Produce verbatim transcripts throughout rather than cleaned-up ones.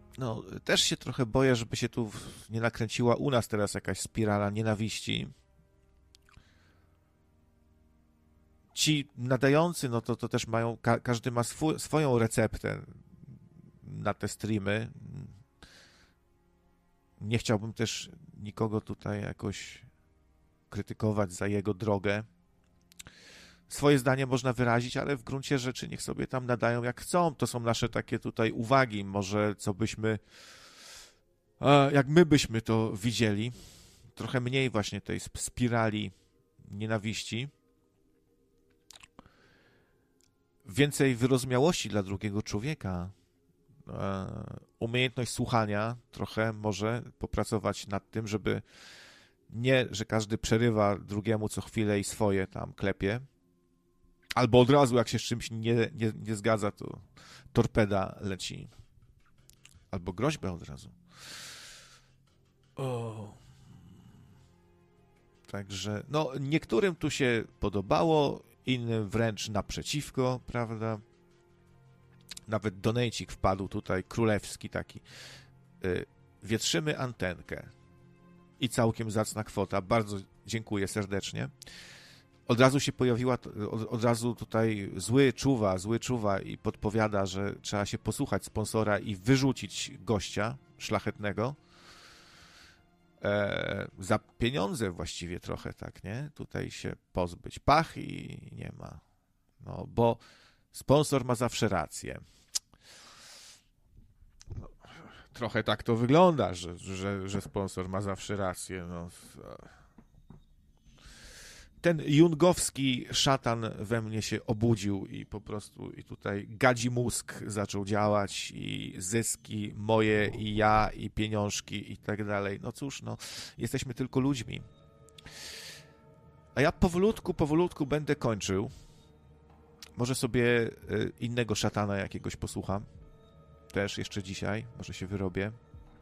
no, też się trochę boję, żeby się tu nie nakręciła u nas teraz jakaś spirala nienawiści. Ci nadający, no to, to też mają, ka każdy ma swój, swoją receptę na te streamy. Nie chciałbym też nikogo tutaj jakoś krytykować za jego drogę. Swoje zdanie można wyrazić, ale w gruncie rzeczy niech sobie tam nadają jak chcą. To są nasze takie tutaj uwagi, może co byśmy, jak my byśmy to widzieli. Trochę mniej właśnie tej spirali nienawiści. Więcej wyrozumiałości dla drugiego człowieka. Umiejętność słuchania, trochę może popracować nad tym, żeby nie, że każdy przerywa drugiemu co chwilę i swoje tam klepie, albo od razu jak się z czymś nie, nie, nie zgadza, to torpeda leci, albo groźba od razu. O. Także, no, niektórym tu się podobało, innym wręcz naprzeciwko, prawda? Nawet donejcik wpadł tutaj, królewski taki. Wietrzymy antenkę. I całkiem zacna kwota. Bardzo dziękuję serdecznie. Od razu się pojawiła, od, od razu tutaj zły czuwa, zły czuwa i podpowiada, że trzeba się posłuchać sponsora i wyrzucić gościa szlachetnego. E, za pieniądze właściwie trochę, tak, nie? Tutaj się pozbyć. Pach i nie ma. No, bo sponsor ma zawsze rację. No, trochę tak to wygląda, że, że, że sponsor ma zawsze rację. No. Ten jungowski szatan we mnie się obudził i po prostu i tutaj gadzi mózg zaczął działać i zyski moje i ja i pieniążki i tak dalej. No cóż, no, jesteśmy tylko ludźmi. A ja powolutku, powolutku będę kończył. Może sobie innego szatana jakiegoś posłucham. Też jeszcze dzisiaj. Może się wyrobię.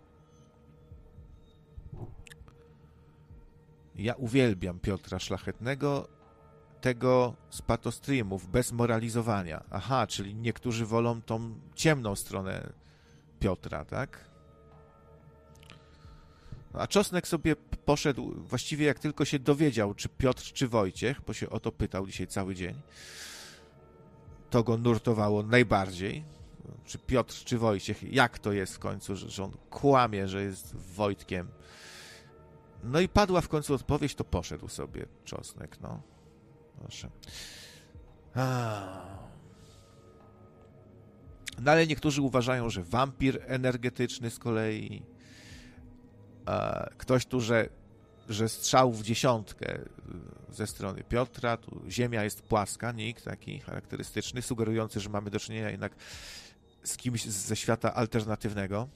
Ja uwielbiam Piotra Szlachetnego, tego z patostreamów, bez moralizowania. Aha, czyli niektórzy wolą tą ciemną stronę Piotra, tak? A Czosnek sobie poszedł, właściwie jak tylko się dowiedział, czy Piotr, czy Wojciech, bo się o to pytał dzisiaj cały dzień, to go nurtowało najbardziej. Czy Piotr, czy Wojciech, jak to jest w końcu, że, że on kłamie, że jest Wojtkiem. No i padła w końcu odpowiedź, to poszedł sobie Czosnek, no. Proszę. No ale niektórzy uważają, że wampir energetyczny z kolei, ktoś tu, że, że strzał w dziesiątkę ze strony Piotra, tu ziemia jest płaska, nick taki charakterystyczny, sugerujący, że mamy do czynienia jednak z kimś ze świata alternatywnego.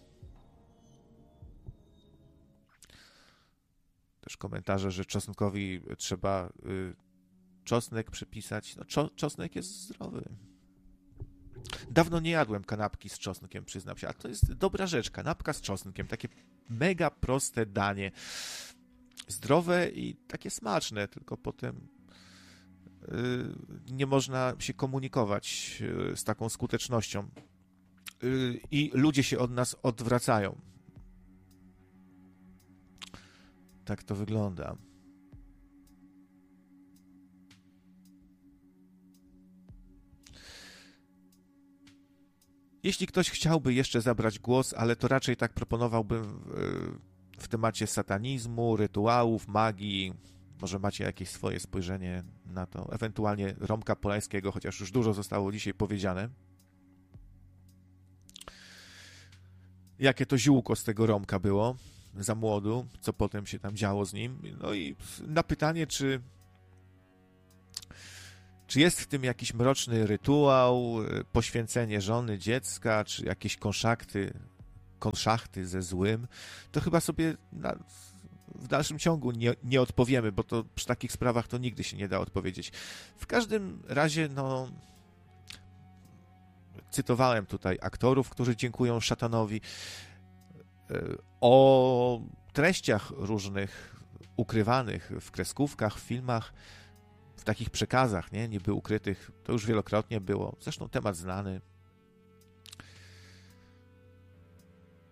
Też komentarze, że czosnkowi trzeba y, czosnek przypisać. No, czo, czosnek jest zdrowy. Dawno nie jadłem kanapki z czosnkiem, przyznam się, a to jest dobra rzecz. Kanapka z czosnkiem, takie mega proste danie. Zdrowe i takie smaczne, tylko potem y, nie można się komunikować y, z taką skutecznością. Y, I ludzie się od nas odwracają. Tak to wygląda. Jeśli ktoś chciałby jeszcze zabrać głos, ale to raczej tak proponowałbym w, w temacie satanizmu, rytuałów, magii, może macie jakieś swoje spojrzenie na to, ewentualnie Romka Polańskiego, chociaż już dużo zostało dzisiaj powiedziane. Jakie to ziółko z tego Romka było za młodu, co potem się tam działo z nim. No i na pytanie, czy czy jest w tym jakiś mroczny rytuał, poświęcenie żony, dziecka, czy jakieś konszachty, konszachty ze złym, to chyba sobie na, w dalszym ciągu nie, nie odpowiemy, bo to przy takich sprawach to nigdy się nie da odpowiedzieć. W każdym razie, no, cytowałem tutaj aktorów, którzy dziękują szatanowi, o treściach różnych ukrywanych w kreskówkach, w filmach, w takich przekazach, nie, niby ukrytych, to już wielokrotnie było. Zresztą temat znany.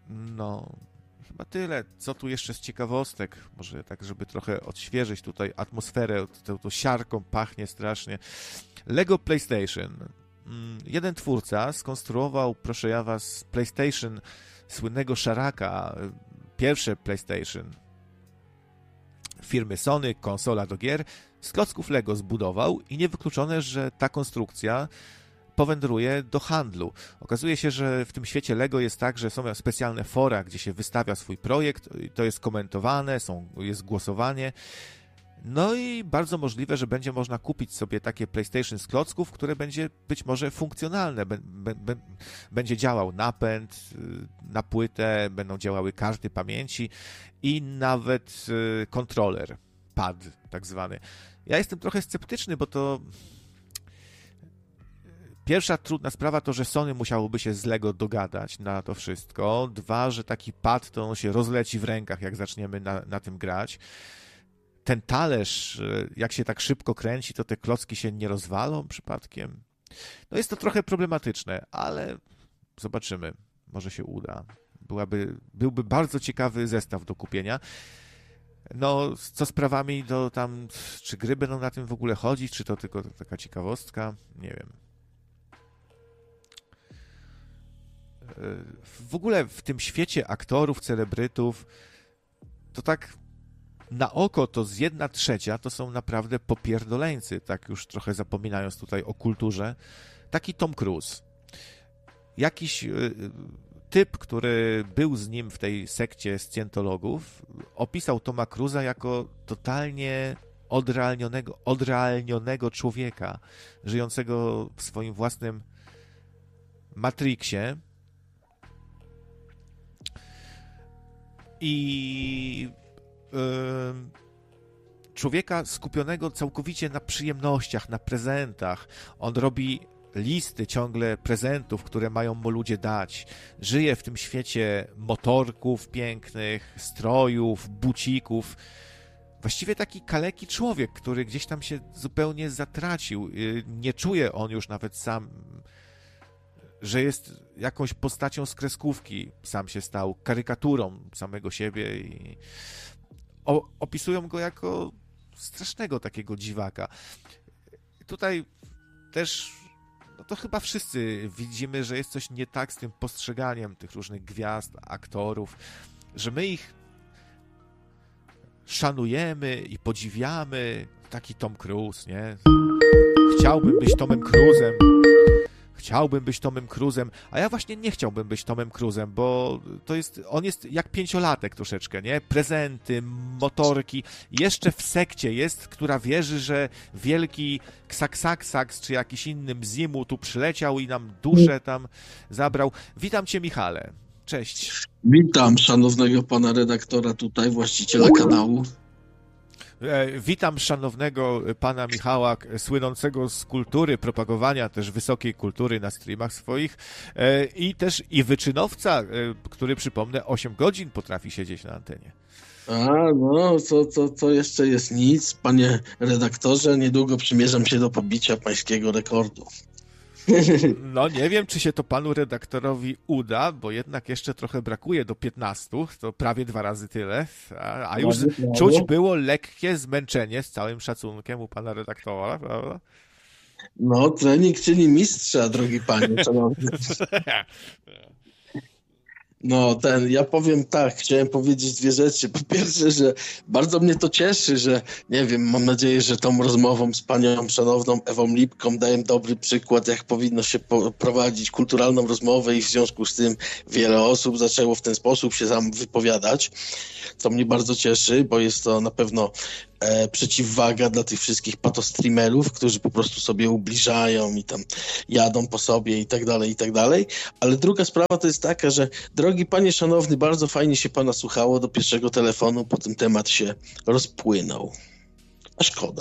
no, chyba tyle. Co tu jeszcze z ciekawostek? Może tak, żeby trochę odświeżyć tutaj atmosferę, tą, tą siarką pachnie strasznie. Lego PlayStation. Jeden twórca skonstruował, proszę ja was, PlayStation, słynnego szaraka, pierwsze PlayStation firmy Sony, konsola do gier, z klocków Lego zbudował i niewykluczone, że ta konstrukcja powędruje do handlu. Okazuje się, że w tym świecie Lego jest tak, że są specjalne fora, gdzie się wystawia swój projekt, to jest komentowane, są, jest głosowanie. No i bardzo możliwe, że będzie można kupić sobie takie PlayStation z klocków, które będzie być może funkcjonalne. Be, be, be, będzie działał napęd na płytę, będą działały karty pamięci i nawet kontroler, pad tak zwany. Ja jestem trochę sceptyczny, bo to pierwsza trudna sprawa to, że Sony musiałoby się z Lego dogadać na to wszystko. Dwa, że taki pad to on się rozleci w rękach, jak zaczniemy na, na tym grać. Ten talerz, jak się tak szybko kręci, to te klocki się nie rozwalą przypadkiem. No jest to trochę problematyczne, ale zobaczymy. Może się uda. Byłaby, byłby bardzo ciekawy zestaw do kupienia. No, co z prawami, to tam, czy gry będą na tym w ogóle chodzić, czy to tylko taka ciekawostka? Nie wiem. W ogóle w tym świecie aktorów, celebrytów, to tak na oko to z jedna trzecia to są naprawdę popierdoleńcy, tak już trochę zapominając tutaj o kulturze. Taki Tom Cruise. Jakiś typ, który był z nim w tej sekcie scjentologów, opisał Toma Cruise'a jako totalnie odrealnionego, odrealnionego człowieka, żyjącego w swoim własnym Matrixie. I człowieka skupionego całkowicie na przyjemnościach, na prezentach. On robi listy ciągle prezentów, które mają mu ludzie dać. Żyje w tym świecie motorków pięknych, strojów, bucików. Właściwie taki kaleki człowiek, który gdzieś tam się zupełnie zatracił. Nie czuje on już nawet sam, że jest jakąś postacią z kreskówki. Sam się stał karykaturą samego siebie i o, opisują go jako strasznego takiego dziwaka. Tutaj też, no to chyba wszyscy widzimy, że jest coś nie tak z tym postrzeganiem tych różnych gwiazd, aktorów, że my ich szanujemy i podziwiamy. Taki Tom Cruise, nie? Chciałbym być Tomem Cruise'em. Chciałbym być Tomem Cruise'em, a ja właśnie nie chciałbym być Tomem Cruise'em, bo to jest, on jest jak pięciolatek troszeczkę, nie? Prezenty, motorki. Jeszcze w sekcie jest, która wierzy, że wielki Ksaksaksaks czy jakiś inny Mzimu tu przyleciał i nam duszę tam zabrał. Witam cię, Michale. Cześć. Witam szanownego pana redaktora tutaj, właściciela kanału. Witam szanownego pana Michała, słynącego z kultury, propagowania też wysokiej kultury na streamach swoich i też i wyczynowca, który, przypomnę, osiem godzin potrafi siedzieć na antenie. A, no, co, co, co jeszcze jest nic, panie redaktorze, niedługo przymierzam się do pobicia pańskiego rekordu. No nie wiem, czy się to panu redaktorowi uda, bo jednak jeszcze trochę brakuje do piętnastu, to prawie dwa razy tyle, a, a już czuć było lekkie zmęczenie, z całym szacunkiem u pana redaktora, prawda? No, trening czyni mistrza, drogi panie, szanowny. No, ten, ja powiem tak, chciałem powiedzieć dwie rzeczy. Po pierwsze, że bardzo mnie to cieszy, że, nie wiem, mam nadzieję, że tą rozmową z panią szanowną Ewą Lipką dałem dobry przykład, jak powinno się po- prowadzić kulturalną rozmowę i w związku z tym wiele osób zaczęło w ten sposób się sam wypowiadać, co mnie bardzo cieszy, bo jest to na pewno e, przeciwwaga dla tych wszystkich patostreamerów, którzy po prostu sobie ubliżają i tam jadą po sobie i tak dalej, i tak dalej. Ale druga sprawa to jest taka, że drogi panie szanowny, bardzo fajnie się pana słuchało do pierwszego telefonu, potem temat się rozpłynął. A szkoda.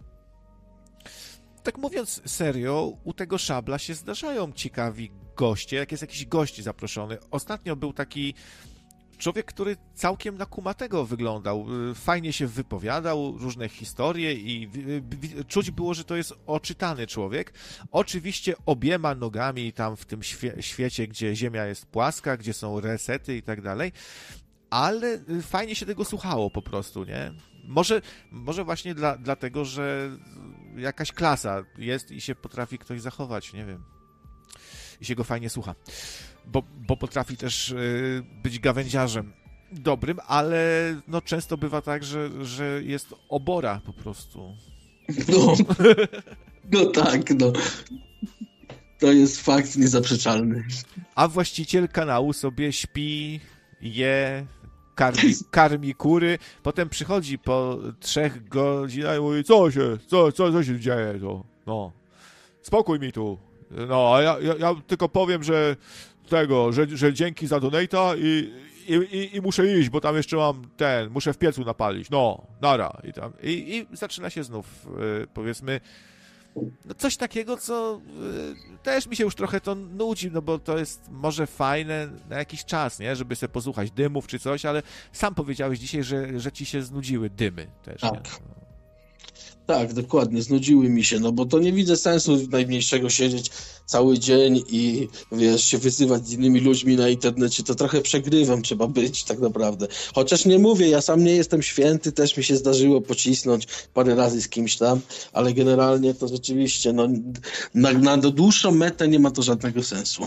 Tak mówiąc serio, u tego Szabla się zdarzają ciekawi goście, jak jest jakiś gość zaproszony. Ostatnio był taki człowiek, który całkiem na kumatego wyglądał. Fajnie się wypowiadał, różne historie i czuć było, że to jest oczytany człowiek. Oczywiście obiema nogami tam w tym świe- świecie, gdzie ziemia jest płaska, gdzie są resety i tak dalej, ale fajnie się tego słuchało po prostu, nie? Może, może właśnie dla, dlatego, że jakaś klasa jest i się potrafi ktoś zachować, nie wiem. I się go fajnie słucha. Bo, bo potrafi też y, być gawędziarzem dobrym, ale no często bywa tak, że, że jest obora po prostu. No, no tak, no. To jest fakt niezaprzeczalny. A właściciel kanału sobie śpi, je, karmi, karmi kury, potem przychodzi po trzech godzinach i mówi, co się, co, co, co się dzieje, to, no, spokój mi tu. No, a ja, ja, ja tylko powiem, że tego, że, że dzięki za donate'a i, i, i muszę iść, bo tam jeszcze mam ten, muszę w piecu napalić, no, nara. I, tam, i, i zaczyna się znów, y, powiedzmy, no coś takiego, co y, też mi się już trochę to nudzi, no bo to jest może fajne na jakiś czas, nie, żeby sobie posłuchać dymów czy coś, ale sam powiedziałeś dzisiaj, że, że ci się znudziły dymy też, tak. Nie? Tak, dokładnie, znudziły mi się, no bo to nie widzę sensu najmniejszego siedzieć cały dzień i wiesz, się wyzywać z innymi ludźmi na internecie, to trochę przegrywam, trzeba być tak naprawdę. Chociaż nie mówię, ja sam nie jestem święty, też mi się zdarzyło pocisnąć parę razy z kimś tam, ale generalnie to rzeczywiście, no na, na dłuższą metę nie ma to żadnego sensu.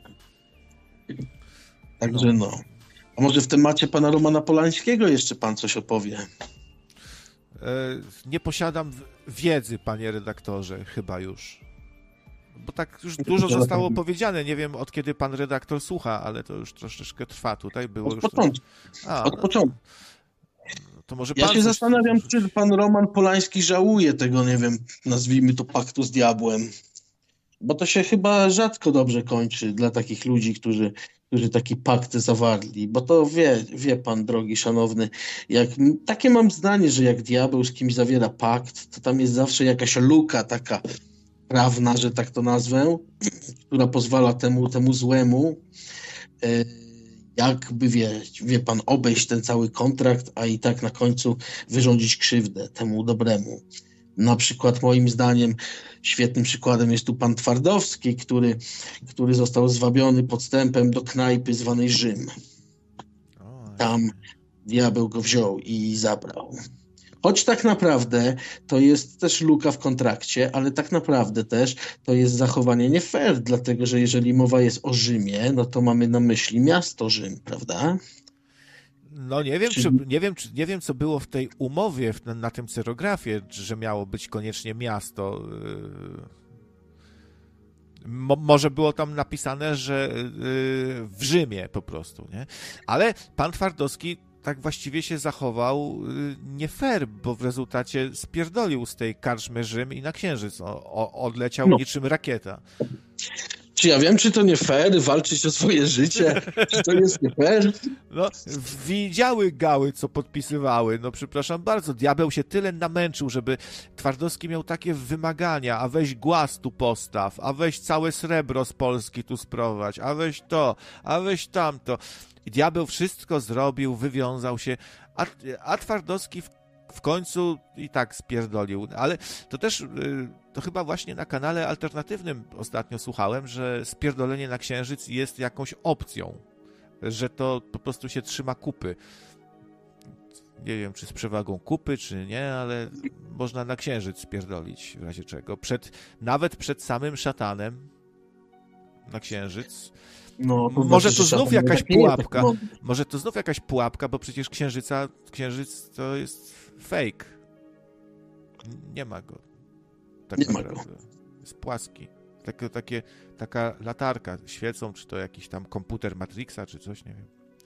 Także no. A może w temacie pana Romana Polańskiego jeszcze pan coś opowie? Nie posiadam wiedzy, panie redaktorze, chyba już. Bo tak już dużo zostało powiedziane. Nie wiem, od kiedy pan redaktor słucha, ale to już troszeczkę trwa tutaj. Było od już początku. A, od początku. To może ja pan się coś... zastanawiam, czy pan Roman Polański żałuje tego, nie wiem, nazwijmy to paktu z diabłem. Bo to się chyba rzadko dobrze kończy dla takich ludzi, którzy, którzy taki pakt zawarli. Bo to wie, wie pan, drogi, szanowny, jak, takie mam zdanie, że jak diabeł z kimś zawiera pakt, to tam jest zawsze jakaś luka taka prawna, że tak to nazwę, która pozwala temu, temu złemu e, jakby, wie, wie pan, obejść ten cały kontrakt, a i tak na końcu wyrządzić krzywdę temu dobremu. Na przykład moim zdaniem świetnym przykładem jest tu pan Twardowski, który, który został zwabiony podstępem do knajpy zwanej Rzym. Tam diabeł go wziął i zabrał. Choć tak naprawdę to jest też luka w kontrakcie, ale tak naprawdę też to jest zachowanie nie fair, dlatego że jeżeli mowa jest o Rzymie, no to mamy na myśli miasto Rzym, prawda? No nie wiem, czy, nie wiem, czy, nie wiem, co było w tej umowie, na, na tym cyrografie, że miało być koniecznie miasto. Mo, może było tam napisane, że w Rzymie po prostu, nie? Ale pan Twardowski tak właściwie się zachował nie fair, bo w rezultacie spierdolił z tej karczmy Rzym i na Księżyc o, o, odleciał no. niczym rakieta. Czy ja wiem, czy to nie fair, walczyć o swoje życie? Czy to jest nie fair? No, widziały gały, co podpisywały. No, przepraszam bardzo, diabeł się tyle namęczył, żeby Twardowski miał takie wymagania, a weź głaz tu postaw, a weź całe srebro z Polski tu sprowadź, a weź to, a weź tamto. I diabeł wszystko zrobił, wywiązał się, a, a Twardowski w, w końcu i tak spierdolił. Ale to też... Yy, To chyba właśnie na kanale alternatywnym ostatnio słuchałem, że spierdolenie na Księżyc jest jakąś opcją, że to po prostu się trzyma kupy. Nie wiem, czy z przewagą kupy, czy nie, ale można na Księżyc spierdolić w razie czego. Przed, nawet przed samym szatanem na Księżyc. No, to może znaczy, to znów szatan jakaś nie pułapka. tak Może to znów jakaś pułapka, bo przecież Księżyca, Księżyc to jest fake. Nie ma go. Tak nie naprawdę. ma go. Jest płaski. Takie, takie, taka latarka świecą, czy to jakiś tam komputer Matrixa, czy coś, nie wiem.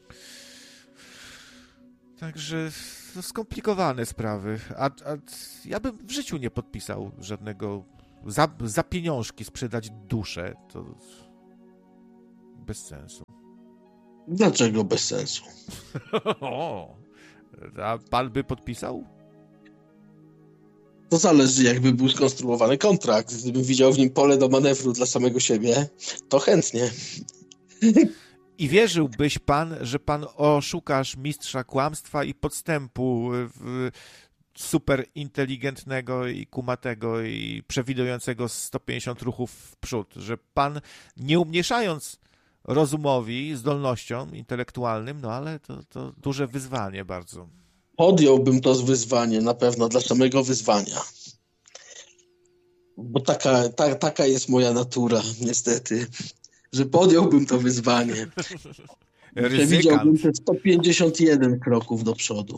Także to skomplikowane sprawy. A, a ja bym w życiu nie podpisał żadnego za, za pieniążki sprzedać duszę. To bez sensu. Dlaczego bez sensu? A pan by podpisał? To zależy, jakby był skonstruowany kontrakt. Gdybym widział w nim pole do manewru dla samego siebie, to chętnie. I wierzyłbyś pan, że pan oszukasz mistrza kłamstwa i podstępu w super inteligentnego i kumatego i przewidującego sto pięćdziesiąt ruchów w przód, że pan, nie umniejszając rozumowi, zdolnościom intelektualnym, no ale to, to duże wyzwanie bardzo. Podjąłbym to z wyzwanie, na pewno, dla samego wyzwania. Bo taka, ta, taka jest moja natura, niestety, że podjąłbym to wyzwanie. Przewidziałbym te sto pięćdziesiąt jeden kroków do przodu.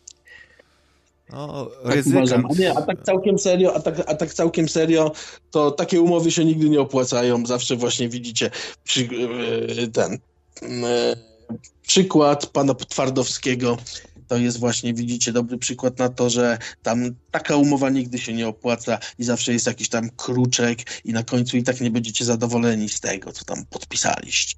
O, tak uważam. A nie, a tak całkiem serio, a tak, a tak całkiem serio, to takie umowy się nigdy nie opłacają. Zawsze właśnie widzicie przy, ten przykład pana Twardowskiego. To jest właśnie, widzicie, dobry przykład na to, że tam taka umowa nigdy się nie opłaca i zawsze jest jakiś tam kruczek i na końcu i tak nie będziecie zadowoleni z tego, co tam podpisaliście.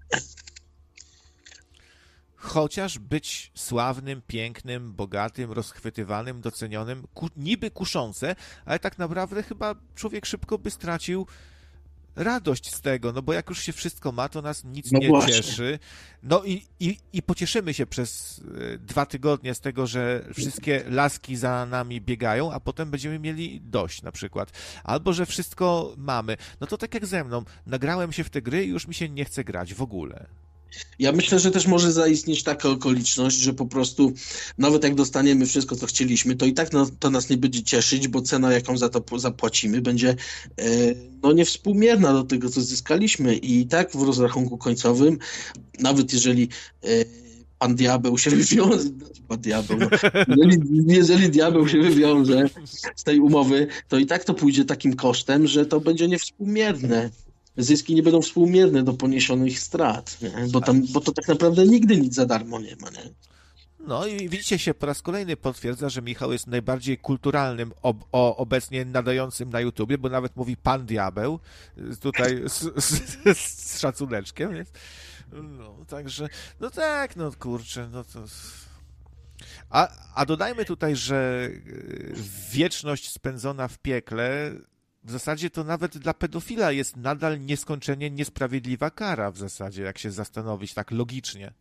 Chociaż być sławnym, pięknym, bogatym, rozchwytywanym, docenionym, ku, niby kuszące, ale tak naprawdę chyba człowiek szybko by stracił radość z tego, no bo jak już się wszystko ma, to nas nic no nie właśnie. cieszy. No i, i, i pocieszymy się przez dwa tygodnie z tego, że wszystkie laski za nami biegają, a potem będziemy mieli dość na przykład. Albo, że wszystko mamy. No to tak jak ze mną. Nagrałem się w te gry i już mi się nie chce grać w ogóle. Ja myślę, że też może zaistnieć taka okoliczność, że po prostu nawet jak dostaniemy wszystko, co chcieliśmy, to i tak no, to nas nie będzie cieszyć, bo cena, jaką za to zapłacimy, będzie e, no, niewspółmierna do tego, co zyskaliśmy. I tak w rozrachunku końcowym, nawet jeżeli e, pan diabeł się wywiąże, pan diabeł, no, jeżeli, jeżeli diabeł się wywiąże z tej umowy, to i tak to pójdzie takim kosztem, że to będzie niewspółmierne. Zyski nie będą współmierne do poniesionych strat, nie? Bo, tam, bo to tak naprawdę nigdy nic za darmo nie ma. Nie? No i widzicie, się po raz kolejny potwierdza, że Michał jest najbardziej kulturalnym ob, o, obecnie nadającym na YouTubie, bo nawet mówi pan diabeł, tutaj z, z, z szacuneczkiem, więc no, także, no tak, no kurczę, no to... A, a dodajmy tutaj, że wieczność spędzona w piekle w zasadzie to nawet dla pedofila jest nadal nieskończenie niesprawiedliwa kara w zasadzie, jak się zastanowić tak logicznie.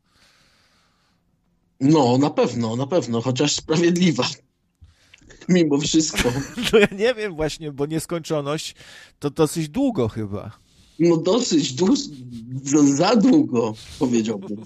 No, na pewno, na pewno, chociaż sprawiedliwa. Mimo wszystko. No ja nie wiem właśnie, bo nieskończoność to dosyć długo chyba. No dosyć, dłu- za, za długo, powiedziałbym.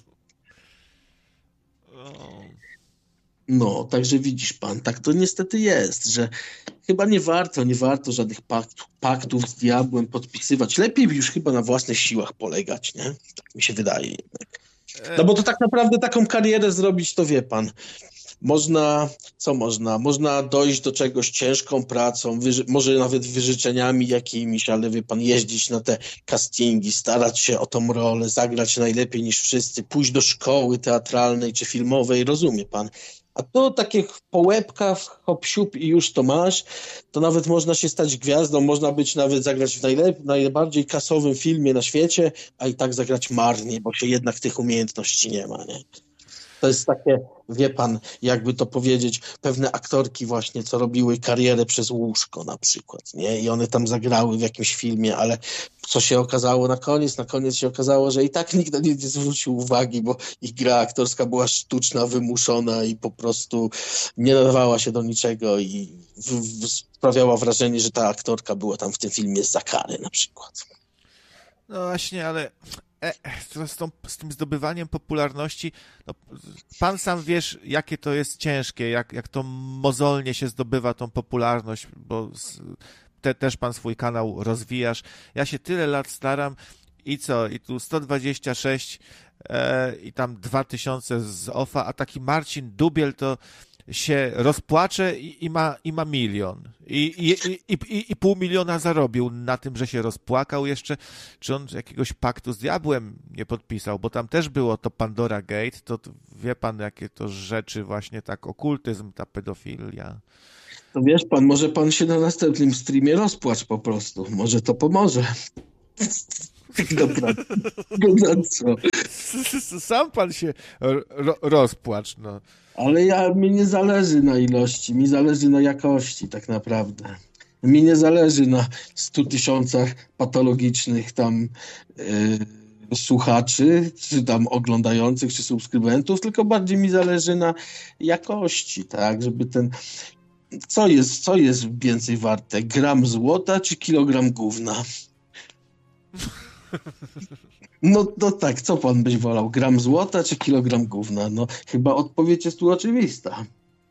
No, także widzisz pan, tak to niestety jest, że chyba nie warto, nie warto żadnych paktów, paktów z diabłem podpisywać. Lepiej już chyba na własnych siłach polegać, nie? Tak mi się wydaje jednak. No bo to tak naprawdę taką karierę zrobić, to wie pan. Można, co można? Można dojść do czegoś ciężką pracą, wyży- może nawet wyżyczeniami jakimiś, ale wie pan, jeździć na te castingi, starać się o tą rolę, zagrać najlepiej niż wszyscy, pójść do szkoły teatralnej czy filmowej, rozumie pan? A to takie po łebkach, hop siup i już to masz, to nawet można się stać gwiazdą, można być nawet zagrać w najlep- najbardziej kasowym filmie na świecie, a i tak zagrać marnie, bo się jednak tych umiejętności nie ma, nie? To jest takie, wie pan, jakby to powiedzieć, pewne aktorki właśnie, co robiły karierę przez łóżko na przykład, nie? I one tam zagrały w jakimś filmie, ale co się okazało na koniec? Na koniec się okazało, że i tak nikt na nie nie zwrócił uwagi, bo ich gra aktorska była sztuczna, wymuszona i po prostu nie nadawała się do niczego i w- w- sprawiała wrażenie, że ta aktorka była tam w tym filmie za karę na przykład. No właśnie, ale e, z, tą, z tym zdobywaniem popularności, no, pan sam wiesz, jakie to jest ciężkie, jak, jak to mozolnie się zdobywa tą popularność, bo z, te, też pan swój kanał rozwijasz. Ja się tyle lat staram i co? I tu sto dwadzieścia sześć e, i tam dwa tysiące z offa, a taki Marcin Dubiel to się rozpłacze i, i, ma, i ma milion. I, i, i, i, I pół miliona zarobił na tym, że się rozpłakał jeszcze. Czy on jakiegoś paktu z diabłem nie podpisał? Bo tam też było to Pandora Gate. To wie pan, jakie to rzeczy właśnie, tak okultyzm, ta pedofilia. To wiesz pan, może pan się na następnym streamie rozpłacz po prostu. Może to pomoże. Dobra. Dobra, co? Sam pan się ro, rozpłacz, no. Ale ja, mi nie zależy na ilości, mi zależy na jakości tak naprawdę. Mi nie zależy na stu tysiącach patologicznych tam yy, słuchaczy, czy tam oglądających, czy subskrybentów, tylko bardziej mi zależy na jakości, tak, żeby ten... Co jest, co jest więcej warte? Gram złota, czy kilogram gówna? No, no tak, co pan byś wolał? Gram złota, czy kilogram gówna? No, chyba odpowiedź jest tu oczywista.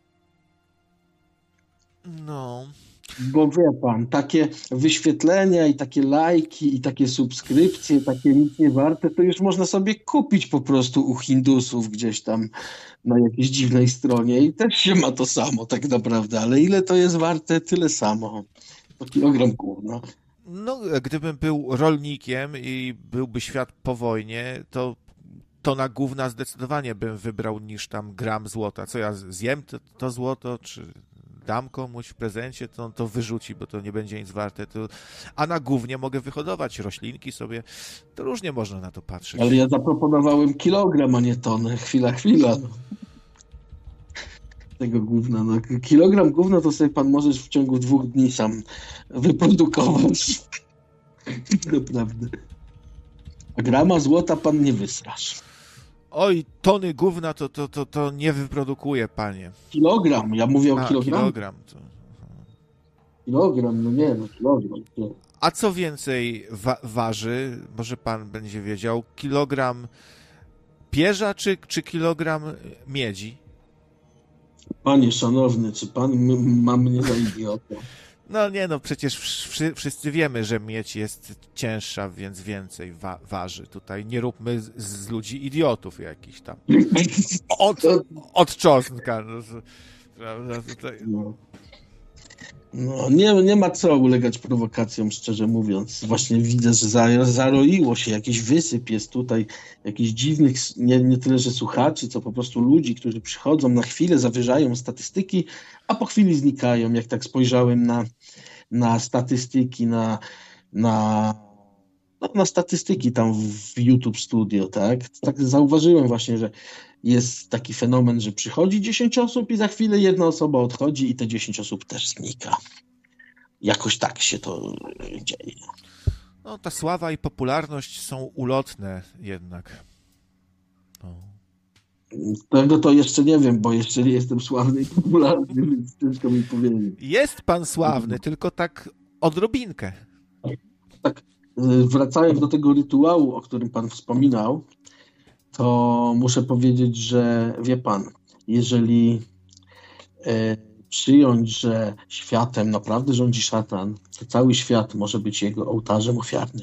No... Bo wie pan, takie wyświetlenia i takie lajki i takie subskrypcje, takie nic nie warte, to już można sobie kupić po prostu u Hindusów gdzieś tam na jakiejś dziwnej stronie i też się ma to samo tak naprawdę, ale ile to jest warte, tyle samo. To kilogram gówna. No, gdybym był rolnikiem i byłby świat po wojnie, to tona gówna zdecydowanie bym wybrał niż tam gram złota. Co ja zjem to, to złoto, czy dam komuś w prezencie, to on to wyrzuci, bo to nie będzie nic warte. To... A na gównie mogę wyhodować roślinki sobie. To różnie można na to patrzeć. Ale ja zaproponowałem kilogram, a nie tonę. Chwila, chwila. No. Tego gówna. No. Kilogram gówna to sobie pan możesz w ciągu dwóch dni sam wyprodukować. Naprawdę. A grama złota pan nie wysrasz. Oj, tony gówna to, to, to, to nie wyprodukuje, panie. Kilogram, ja mówię o A, kilogram. kilogram to... Kilogram, no nie, no kilogram. Nie. A co więcej wa- waży, może pan będzie wiedział, kilogram pierza czy, czy kilogram miedzi? Panie szanowny, czy pan m- ma mnie za idiotę? No nie, no przecież wszy- wszyscy wiemy, że miedź jest cięższa, więc więcej wa- waży. Tutaj nie róbmy z, z ludzi idiotów jakichś tam. Od, od czosnka. No, prawda, tutaj... No. No, nie, nie ma co ulegać prowokacjom, szczerze mówiąc. Właśnie widzę, że za, zaroiło się, jakiś wysyp jest tutaj, jakichś dziwnych, nie, nie tyle, że słuchaczy, co po prostu ludzi, którzy przychodzą na chwilę, zawyżają statystyki, a po chwili znikają. Jak tak spojrzałem na, na statystyki, na, na, no, na statystyki tam w YouTube Studio, tak? Tak zauważyłem właśnie, że jest taki fenomen, że przychodzi dziesięć osób i za chwilę jedna osoba odchodzi i te dziesięć osób też znika. Jakoś tak się to dzieje. No, ta sława i popularność są ulotne jednak. No. Tego to jeszcze nie wiem, bo jeszcze nie jestem sławny i popularny, więc ciężko mi powiedzieć. Jest pan sławny, tylko tak odrobinkę. Tak, wracając do tego rytuału, o którym pan wspominał, to muszę powiedzieć, że wie pan, jeżeli e, przyjąć, że światem naprawdę rządzi szatan, to cały świat może być jego ołtarzem ofiarnym.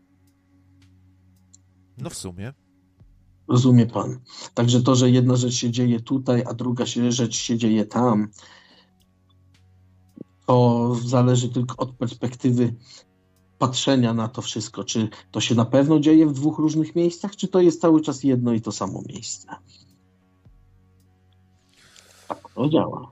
No w sumie. Rozumie pan. Także to, że jedna rzecz się dzieje tutaj, a druga się, rzecz się dzieje tam, to zależy tylko od perspektywy patrzenia na to wszystko. Czy to się na pewno dzieje w dwóch różnych miejscach, czy to jest cały czas jedno i to samo miejsce. Tak to działa.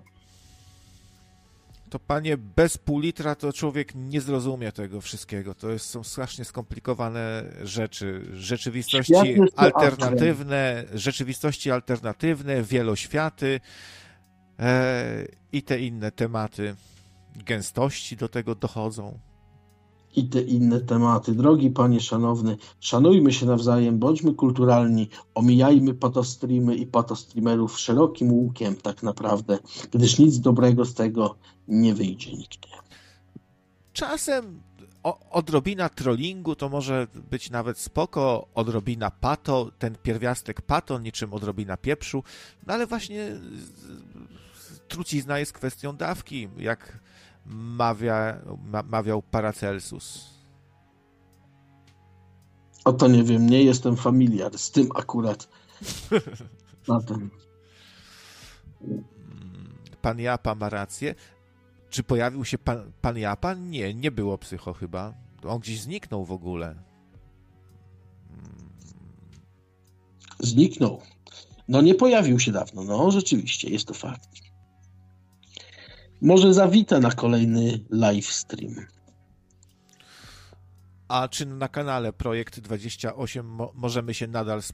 To panie, bez pół litra to człowiek nie zrozumie tego wszystkiego. To jest, są strasznie skomplikowane rzeczy. Rzeczywistości alternatywne, rzeczywistości alternatywne, wieloświaty e, i te inne tematy. Gęstości do tego dochodzą. I te inne tematy. Drogi panie szanowny, szanujmy się nawzajem, bądźmy kulturalni, omijajmy patostreamy i patostreamerów szerokim łukiem tak naprawdę, gdyż nic dobrego z tego nie wyjdzie nigdy. Czasem o, odrobina trollingu to może być nawet spoko, odrobina pato, ten pierwiastek pato, niczym odrobina pieprzu, no ale właśnie trucizna jest kwestią dawki, jak mawia, ma, mawiał Paracelsus. O to nie wiem, nie jestem familiar z tym akurat. Na tym. Pan Japa ma rację. Czy pojawił się pan, pan Japa? Nie, nie było psycho chyba. On gdzieś zniknął w ogóle. Zniknął. No nie pojawił się dawno. No rzeczywiście, jest to fakt. Może zawita na kolejny live stream. A czy na kanale Projekt dwadzieścia osiem mo- możemy się nadal sp-